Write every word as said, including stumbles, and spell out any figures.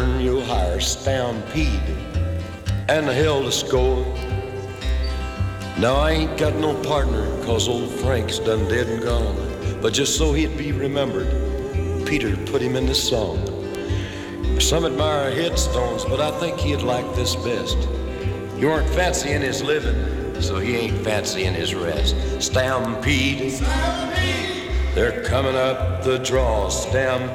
turn, you'll hire Stampede and hell to score. Now I ain't got no partner, cause old Frank's done dead and gone. But just so he'd be remembered, Peter put him in this song. Some admire headstones, but I think he'd like this best. You weren't fancy in his living, so he ain't fancy in his rest. Stampede, Stampede. They're coming up the draw, Stampede.